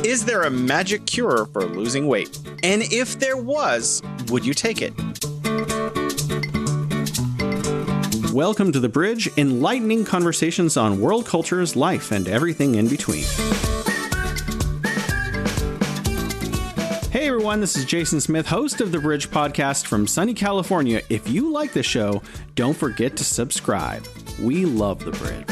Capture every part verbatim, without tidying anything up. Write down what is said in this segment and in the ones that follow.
Is there a magic cure for losing weight? And if there was, would you take it? Welcome to The Bridge, enlightening conversations on world cultures, life, and everything in between. Hey everyone, this is Jason Smith, host of The Bridge podcast from sunny California. If you like the show, don't forget to subscribe. We love The Bridge.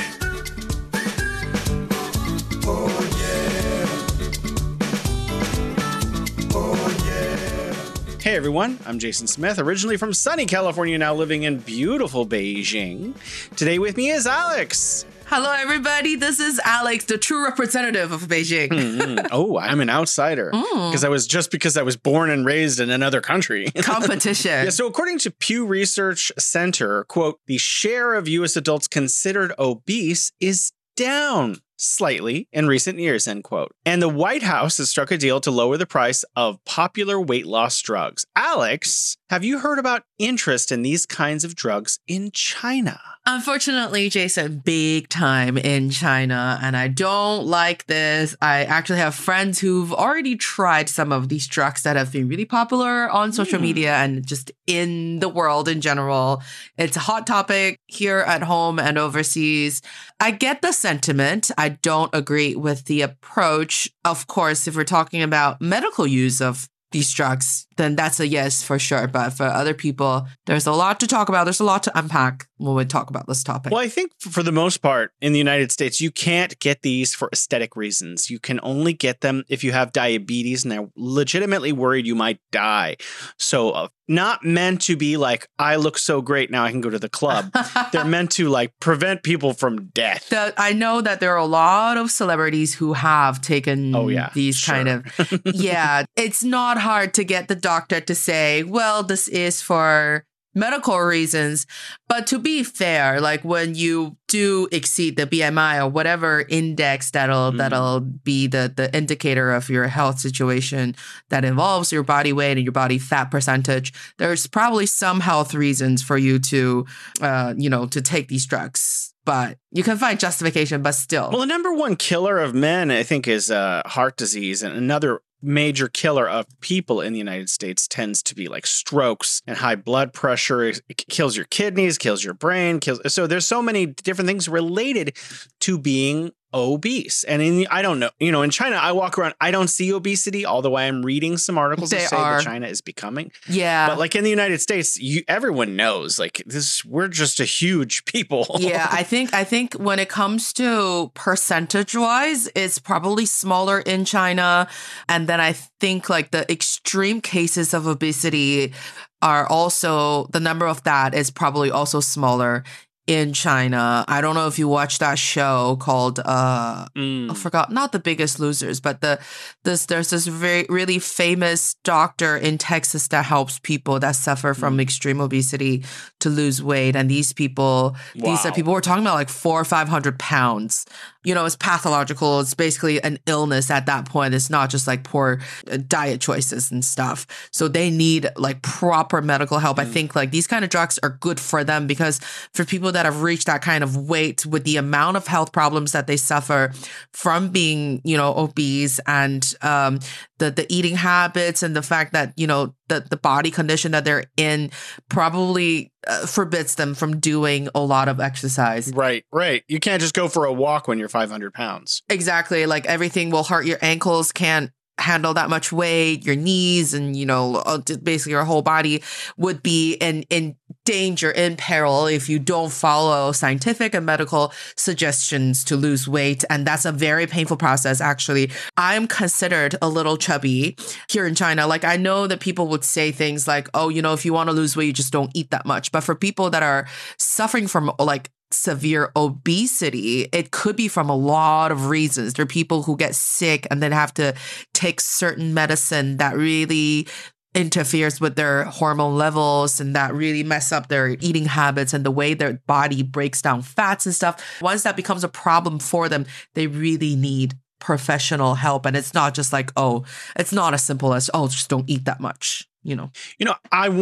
Hey everyone, I'm Jason Smith, originally from sunny California, now living in beautiful Beijing. Today with me is Alex. Hello everybody, this is Alex, the true representative of Beijing. Mm-hmm. Oh, I'm an outsider. Because mm. I was just because I was born and raised in another country. Competition. Yeah, so according to Pew Research Center, quote, the share of U S adults considered obese is down slightly in recent years, end quote. And the White House has struck a deal to lower the price of popular weight loss drugs. Alex, have you heard about interest in these kinds of drugs in China? Unfortunately, Jason, big time in China, and I don't like this. I actually have friends who've already tried some of these drugs that have been really popular on social mm. media and just in the world in general. It's a hot topic here at home and overseas. I get the sentiment. I don't agree with the approach. Of course, if we're talking about medical use of these drugs, then that's a yes for sure. But for other people, there's a lot to talk about. There's a lot to unpack when we talk about this topic. Well, I think for the most part in the United States, you can't get these for aesthetic reasons. You can only get them if you have diabetes and they're legitimately worried you might die. So uh, not meant to be like, I look so great, now I can go to the club. They're meant to like prevent people from death. The, I know that there are a lot of celebrities who have taken oh, yeah, these sure. kind of, yeah, it's not hard to get the doctor to say, well, this is for medical reasons. But to be fair, like when you do exceed the B M I or whatever index that'll mm. that'll be the, the indicator of your health situation that involves your body weight and your body fat percentage, there's probably some health reasons for you to, uh, you know, to take these drugs. But you can find justification, but still. Well, the number one killer of men, I think, is uh, heart disease. And another major killer of people in the United States tends to be like strokes and high blood pressure. It kills your kidneys, kills your brain. Kills. So there's so many different things related to being obese. And in the, I don't know, you know, in China, I walk around, I don't see obesity, although I am reading some articles they that say are. that China is becoming. Yeah. But like in the United States, you everyone knows like this, we're just a huge people. Yeah, I think I think when it comes to percentage wise, it's probably smaller in China. And then I think like the extreme cases of obesity are also, the number of that is probably also smaller in China. I don't know if you watched that show called uh mm. I forgot, not The Biggest Losers, but the this there's this very really famous doctor in Texas that helps people that suffer from mm. extreme obesity to lose weight. And these people, wow. these are people we're talking about like four or five hundred pounds. You know, it's pathological. It's basically an illness at that point. It's not just like poor diet choices and stuff. So they need like proper medical help. Mm. I think like these kind of drugs are good for them because for people that have reached that kind of weight with the amount of health problems that they suffer from being, you know, obese and um, the, the eating habits and the fact that, you know, the, the body condition that they're in probably uh, forbids them from doing a lot of exercise. Right, right. You can't just go for a walk when you're five hundred pounds. Exactly. Like everything will hurt. Your ankles can't handle that much weight, your knees and, you know, basically your whole body would be in, in danger, in peril if you don't follow scientific and medical suggestions to lose weight. And that's a very painful process, actually. I'm considered a little chubby here in China. Like, I know that people would say things like, oh, you know, if you want to lose weight, you just don't eat that much. But for people that are suffering from like severe obesity, it could be from a lot of reasons. There are people who get sick and then have to take certain medicine that really interferes with their hormone levels and that really mess up their eating habits and the way their body breaks down fats and stuff. Once that becomes a problem for them, they really need professional help. And it's not just like, oh, it's not as simple as, oh, just don't eat that much, you know. You know, I